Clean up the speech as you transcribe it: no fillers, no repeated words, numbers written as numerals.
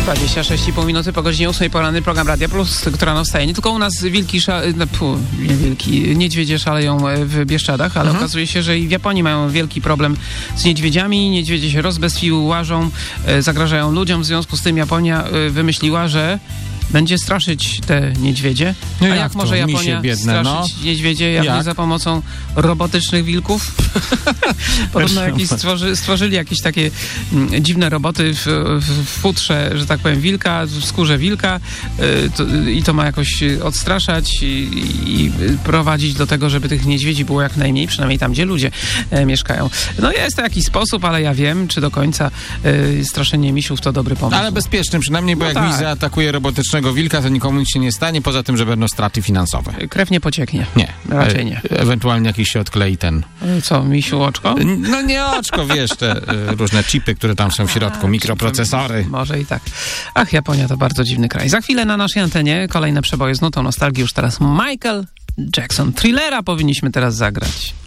26,5 minuty po godzinie 8 poranny, program Radia Plus, która rano wstaje. Nie tylko u nas niedźwiedzie szaleją w Bieszczadach, ale okazuje się, że i w Japonii mają wielki problem z niedźwiedziami. Niedźwiedzie się rozbestwiły, łażą, zagrażają ludziom. W związku z tym Japonia wymyśliła, że będzie straszyć te niedźwiedzie. No a jak może Japonia biedne, straszyć niedźwiedzie? Jak? Za pomocą robotycznych wilków? Podobno stworzyli jakieś takie dziwne roboty w futrze, że tak powiem, wilka, w skórze wilka i to ma jakoś odstraszać i prowadzić do tego, żeby tych niedźwiedzi było jak najmniej, przynajmniej tam, gdzie ludzie mieszkają. No jest to jakiś sposób, ale ja wiem, czy do końca straszenie misiów to dobry pomysł. Ale bezpieczny przynajmniej, bo jak miś zaatakuje robotycznego wilka, to nikomu nic się nie stanie, poza tym, że będą straty finansowe. Krew nie pocieknie. Nie. Raczej nie. Ewentualnie jakiś się odklei ten... Co, misiu oczko? No nie oczko, wiesz, te różne chipy, które tam są w środku, mikroprocesory. Może i tak. Ach, Japonia to bardzo dziwny kraj. Za chwilę na naszej antenie kolejne przeboje z nutą nostalgii. Już teraz Michael Jackson. Thrillera powinniśmy teraz zagrać.